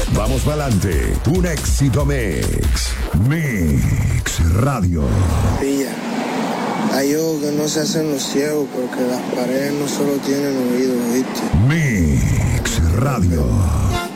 Vamos pa'lante. Un éxito mix. Mix Radio. Pilla. Hay ojos que no se hacen los ciegos porque las paredes no solo tienen oídos, ¿viste? Mix Radio.